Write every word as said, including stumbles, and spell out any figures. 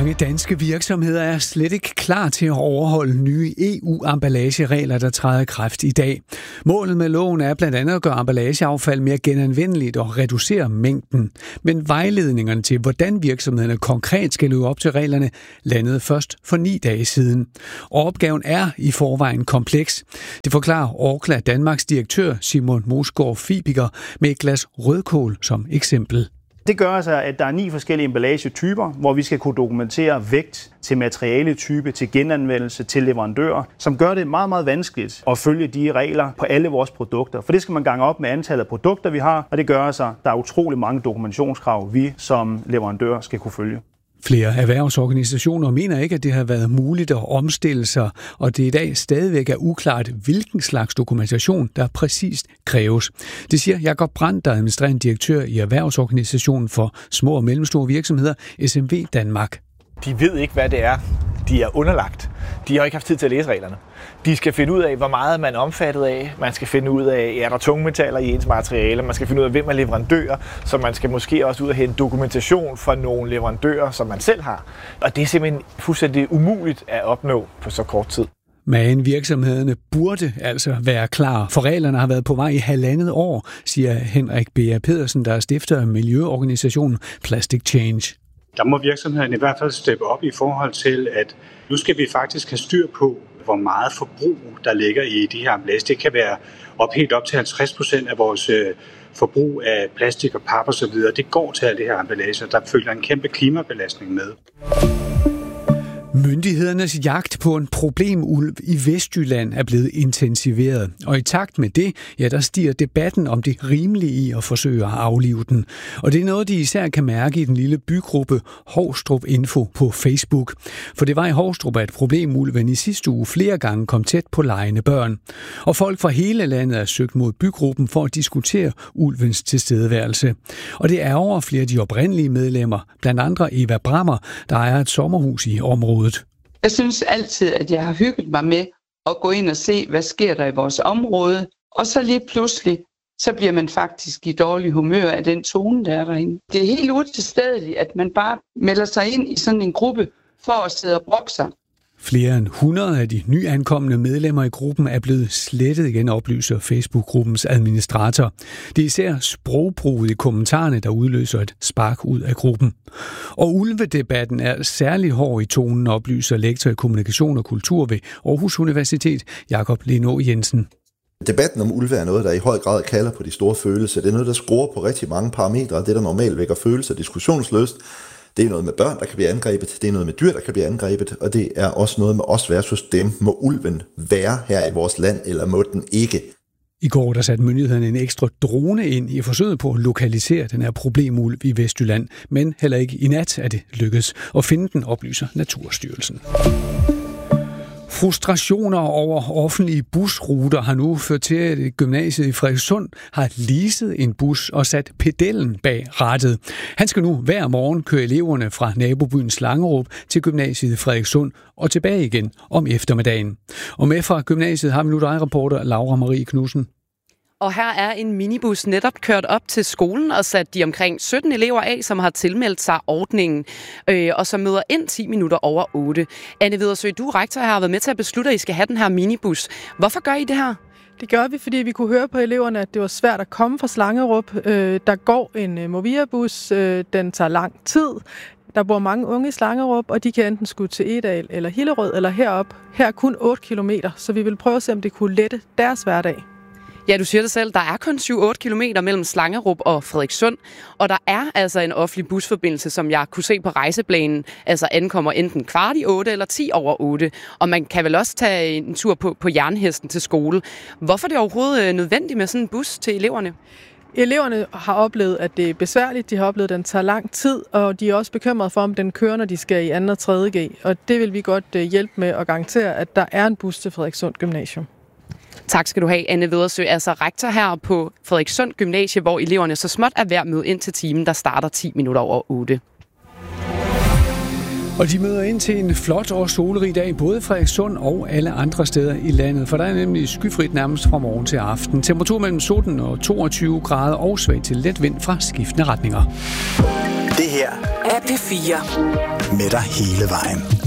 Mange danske virksomheder er slet ikke klar til at overholde nye E U-emballageregler, der træder i kraft i dag. Målet med loven er blandt andet at gøre emballageaffald mere genanvendeligt og reducere mængden. Men vejledningerne til, hvordan virksomhederne konkret skal leve op til reglerne, landede først for ni dage siden. Og opgaven er i forvejen kompleks. Det forklarer Orkla Danmarks direktør Simon Mosgaard Fibiger med et glas rødkål som eksempel. Det gør altså, at der er ni forskellige emballagetyper, hvor vi skal kunne dokumentere vægt til materialetype, til genanvendelse, til leverandører, som gør det meget, meget vanskeligt at følge de regler på alle vores produkter. For det skal man gange op med antallet af produkter, vi har, og det gør altså, at der er utrolig mange dokumentationskrav, vi som leverandør skal kunne følge. Flere erhvervsorganisationer mener ikke, at det har været muligt at omstille sig, og det i dag stadigvæk er uklart, hvilken slags dokumentation, der præcist kræves. Det siger Jakob Brandt, der er administrerende direktør i Erhvervsorganisationen for små og mellemstore virksomheder, S M V Danmark. De ved ikke, hvad det er, de er underlagt. De har ikke haft tid til at læse reglerne. De skal finde ud af, hvor meget man er omfattet af. Man skal finde ud af, er der tungmetaller i ens materiale. Man skal finde ud af, hvem er leverandører. Så man skal måske også ud og hente dokumentation fra nogle leverandører, som man selv har. Og det er simpelthen fuldstændig umuligt at opnå på så kort tid. Men virksomhederne burde altså være klar, for reglerne har været på vej i halvandet år, siger Henrik B A Pedersen, der er stifter af miljøorganisationen Plastic Change. Der må virksomhederne i hvert fald steppe op i forhold til, at nu skal vi faktisk have styr på, hvor meget forbrug der ligger i de her emballage. Det kan være op helt op til halvtreds procent af vores forbrug af plastik og pap og så videre. Det går til alle det her emballage, der følger en kæmpe klimabelastning med. Myndighedernes jagt på en problemulv i Vestjylland er blevet intensiveret, og i takt med det, ja, der stiger debatten om det rimelige i at forsøge at aflive den. Og det er noget, de især kan mærke i den lille bygruppe Hovstrup Info på Facebook. For det var i Hovstrup, at problemulven i sidste uge flere gange kom tæt på legende børn. Og folk fra hele landet er søgt mod bygruppen for at diskutere ulvens tilstedeværelse. Og det er over flere af de oprindelige medlemmer, blandt andre Eva Brammer, der ejer et sommerhus i området. Jeg synes altid, at jeg har hygget mig med at gå ind og se, hvad sker der i vores område. Og så lige pludselig, så bliver man faktisk i dårlig humør af den tone, der er derinde. Det er helt utilstedeligt, at man bare melder sig ind i sådan en gruppe for at sidde og brokke sig. Flere end hundrede af de nyankomne medlemmer i gruppen er blevet slettet igen, oplyser Facebook-gruppens administrator. Det er især sprogbruget i kommentarerne, der udløser et spark ud af gruppen. Og ulvedebatten er særlig hård i tonen, oplyser lektor i kommunikation og kultur ved Aarhus Universitet, Jakob Leno Jensen. Debatten om ulve er noget, der i høj grad kalder på de store følelser. Det er noget, der skruer på rigtig mange parametre, det der normalt vækker følelser diskussionsløst. Det er noget med børn, der kan blive angrebet, det er noget med dyr, der kan blive angrebet, og det er også noget med os versus dem. Må ulven være her i vores land, eller må den ikke? I går der satte myndighederne en ekstra drone ind i forsøget på at lokalisere den her problemulv i Vestjylland, men heller ikke i nat er det lykkedes at finde den, oplyser Naturstyrelsen. Frustrationer over offentlige busruter har nu ført til, at gymnasiet i Frederikssund har leaset en bus og sat pedellen bag rattet. Han skal nu hver morgen køre eleverne fra nabobyen Slangerup til gymnasiet i Frederikssund og tilbage igen om eftermiddagen. Og med fra gymnasiet har vi nu dig, reporter Laura Marie Knudsen. Og her er en minibus netop kørt op til skolen og sat de omkring sytten elever af, som har tilmeldt sig ordningen, øh, og som møder ind ti minutter over otte. Anne Vedersø, du rektor har været med til at beslutte, at I skal have den her minibus. Hvorfor gør I det her? Det gør vi, fordi vi kunne høre på eleverne, at det var svært at komme fra Slangerup. Øh, der går en øh, Movia-bus, øh, den tager lang tid. Der bor mange unge i Slangerup, og de kan enten skulle til Egedal eller Hillerød eller herop. Her er kun otte kilometer, så vi vil prøve at se, om det kunne lette deres hverdag. Ja, du siger det selv. Der er kun syv otte kilometer mellem Slangerup og Frederikssund, og der er altså en offentlig busforbindelse, som jeg kunne se på rejseplanen, altså ankommer enten kvart i otte eller ti over otte, og man kan vel også tage en tur på, på Jernhesten til skole. Hvorfor er det overhovedet nødvendigt med sådan en bus til eleverne? Eleverne har oplevet, at det er besværligt. De har oplevet, at den tager lang tid, og de er også bekymrede for, om den kører, når de skal i anden og tredje G. Og det vil vi godt hjælpe med at garantere, at der er en bus til Frederikssund Gymnasium. Tak skal du have, Anne Vedersø, altså rektor her på Frederikssund Gymnasie, hvor eleverne så småt er ved at møde ind til timen, der starter ti minutter over otte. Og de møder ind til en flot og solrig dag, både i Frederikssund og alle andre steder i landet, for der er nemlig skyfrit nærmest fra morgen til aften. Temperatur mellem sytten og toogtyve grader og svag til let vind fra skiftende retninger. Det her er P fire. med dig hele vejen.